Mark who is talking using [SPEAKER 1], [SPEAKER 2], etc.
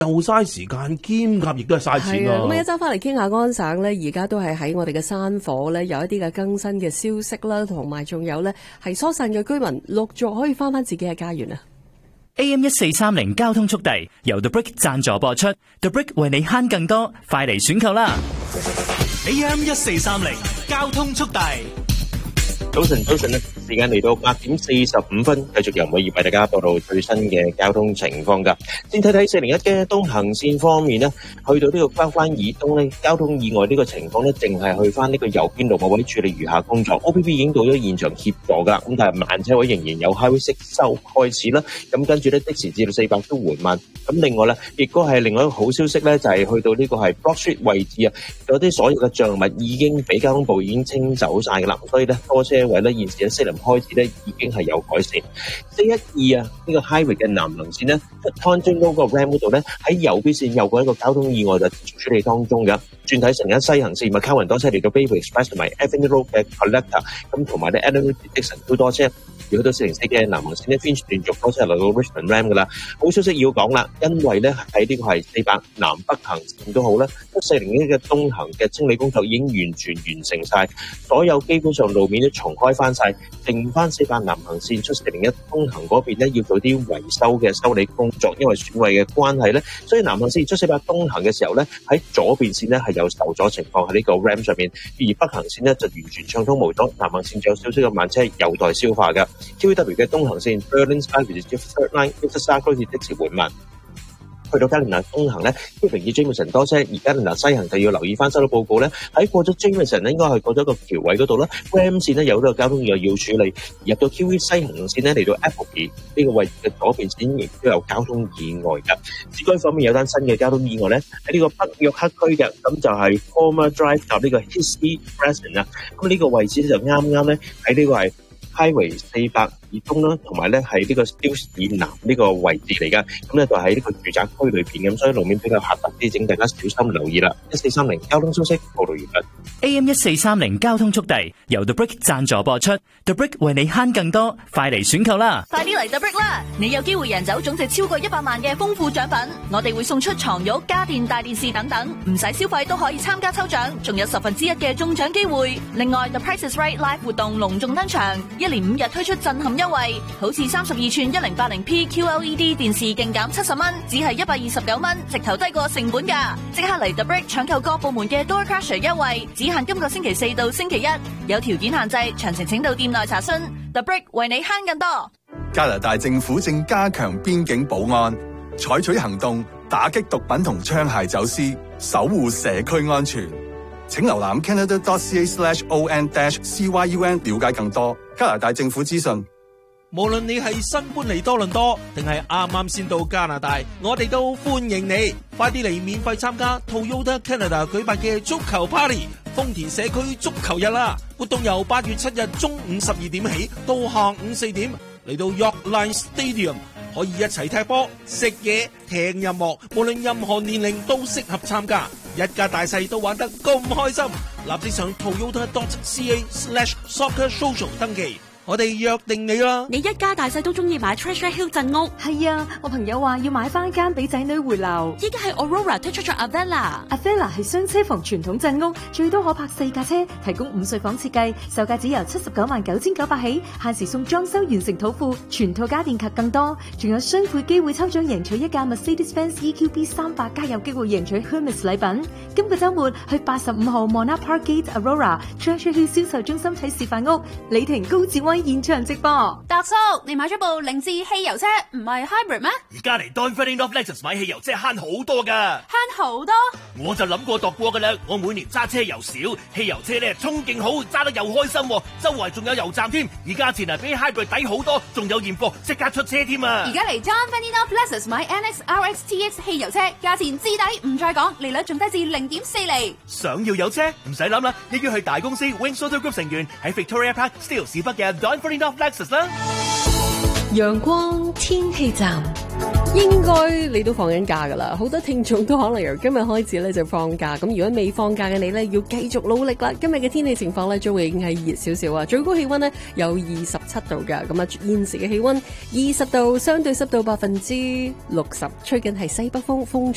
[SPEAKER 1] 又嘥時間，兼夾亦都係嘥錢啊！
[SPEAKER 2] 咁一陣翻嚟傾下安省咧，而家都係喺我哋嘅山火咧有一啲嘅更新嘅消息啦，同埋仲有咧係疏散嘅居民陸續可以翻自己嘅家園啊
[SPEAKER 3] ！AM 1430交通速遞由 The Brick 贊助播出 ，The Brick 為你慳更多，快嚟選購啦
[SPEAKER 4] ！AM 1430交通速遞。
[SPEAKER 5] 早晨咧，時間嚟到8:45，繼續由每日為大家報道最新嘅交通情況噶。先睇睇401嘅東行線方面咧，去到呢個交關以東咧，交通意外呢個情況咧，淨係去翻呢個右邊路某位處理餘下工作 ，OPP 已經到咗現場協助噶。咁但係慢車位仍然有 Highway 6收開始啦。咁跟住咧的士至到400都緩慢。咁另外咧，亦都係另外一個好消息咧，就係去到呢個係 Broad Street 位置啊，有啲所有嘅障物已經俾交通部已經清走晒噶啦。所以咧多車位咧，現時喺西林開始咧已經係有改善。412啊，呢個 Highway 嘅南行線咧，湯津嗰個 ramp 嗰度咧，喺右邊線有過一個交通意外就處理當中嘅。轉睇成間西行線，咪交運多車嚟到 Bayview Express 同埋 Avenue Road 嘅 Collector， 咁同埋咧 Avenue Dixon 都多車。而去到404嘅南行線咧 ，Finch 連續多車嚟到 Richmond Ram 噶啦。好消息要講啦，因為咧喺呢個係400南北行線都好啦，401嘅東行嘅清理工作已經完全完成晒，所有基本上路面都重開翻晒，剩翻400南行線出401東行嗰邊咧要做啲維修嘅修理工作，因為損毀嘅關係咧，所以南行線出400東行嘅時候咧，喺左邊線咧係有受阻情況喺呢個 Ram 上面，而北行線咧就完全暢通無阻，南行線仲有少少嘅慢車有待消化嘅。QEW 嘅東行線 Berlin Skyview 至 Third Line 一沙開始即時緩慢，去到加連納東行咧，基平至 Jameson 多車，而加連納西行就要留意翻收到報告咧，喺過咗 Jameson 咧應該係過咗個橋位嗰度啦 ，Ram 線咧有呢個交通意外要處理，入到 QE 西行線咧嚟到 Appleby 呢個位置嘅左邊線亦都有交通意外㗎。市區方面有單新嘅交通意外咧，喺呢個北約克區嘅，咁就係 Palmer Drive 及呢個 Hisley Crescent 啊，咁呢個位置咧就啱啱咧喺呢個係Highway 400以東啦，同埋咧係呢個 Steeles 以南呢個位置嚟噶，咁咧就喺呢個住宅區裏邊咁，所以路面比較狹窄啲，請大家小心留意啦。1430交通消息報道完畢。
[SPEAKER 3] AM 1430交通速遞由 The Brick 贊助播出 ，The Brick 為你慳更多，快嚟選購啦！
[SPEAKER 6] 快啲嚟 The Brick 啦！你有機會贏走總值超過100萬嘅豐富獎品，我哋會送出床褥、家電、大電視等等，唔使消費都可以參加抽獎，仲有1/10嘅中獎機會。另外 The Price is Right Live 活動隆重登場，一連5日推出震撼優惠，好似32寸 1080p QLED 電視勁減70蚊，只係129蚊，直頭低過成本價。即刻嚟 The Brick 搶購各部門嘅 Door Crusher 優惠，只限今個星期4到星期1，有條件限制，詳情請到店內查詢。The Brick 為你慳更多。
[SPEAKER 7] 加拿大政府正加強邊境保安，採取行動打擊毒品同槍械走私，守護社區安全。請瀏覽 canada.ca/on-cyun 了解更多加拿大政府資訊。
[SPEAKER 4] 無論你係新搬嚟多倫多，定係啱啱先到加拿大，我哋都歡迎你。快啲嚟免費參加 Toyota Canada 舉辦嘅足球 Party， 豐田社區足球日啦！活動由8月7日中午12點起到下午4點，嚟到 Yorkline Stadium， 可以一齊踢波、食嘢、聽音樂，無論任何年齡都適合參加，一家大細都玩得咁開心。立即上 toyota.ca/soccersocial 登記。我哋約定你啦！
[SPEAKER 8] 你一家大細都中意買 Treasure Hill 鎮屋。
[SPEAKER 9] 係啊，我朋友話要買翻間俾仔女回流。
[SPEAKER 8] 依家係 Aurora 推出咗 Avella
[SPEAKER 9] 係雙車房傳統鎮屋，最多可泊4架車，提供5睡房設計，售價只由799900起，限時送裝修完成土庫，全套家電及更多，仲有雙倍機會抽獎贏取一架 Mercedes-Benz EQB 300加，有機會贏取 Hermes 禮品。今個週末去85號 Monarch Park Gate Aurora Treasure Hill 銷售中心睇示範屋，李婷高志威現場直播。
[SPEAKER 8] 達叔，你買咗部凌志汽油車，唔係 hybrid 咩？
[SPEAKER 10] 而家嚟 Donford North Lexus 買汽油車慳好多噶，
[SPEAKER 8] 慳好多？
[SPEAKER 10] 我就諗過度過噶啦。我每年揸車又少，汽油車咧衝勁好，揸得又開心，周圍仲有油站添，而價錢比 hybrid 抵好多，仲有現貨即刻出車添啊！
[SPEAKER 8] 而家嚟 Donford North Lexus 買 NX RX TX 汽油車，價錢至抵唔再講，利率仲低至0.4厘。
[SPEAKER 10] 想要有車唔使諗啦，一於去大公司 Wings Auto Group 成員喺 Victoria Park Steele 市北嘅 Donford North Lexus 啦。
[SPEAKER 2] 陽光天氣站應該你都放緊假噶啦，好多聽眾都可能由今日開始咧就放假，咁如果未放假嘅你咧要繼續努力啦。今日嘅天氣情況咧將會已經係熱少少啊，最高氣溫咧有27度噶，咁啊現時嘅氣溫20度，相對濕度60%，吹緊係西北風，風